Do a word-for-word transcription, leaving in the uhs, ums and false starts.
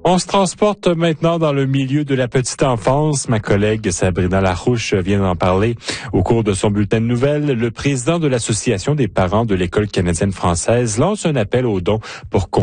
On se transporte maintenant dans le milieu de la petite enfance. Ma collègue Sabrina Larouche vient d'en parler au cours de son bulletin de nouvelles. Le président de l'Association des parents de l'École canadienne française lance un appel aux dons pour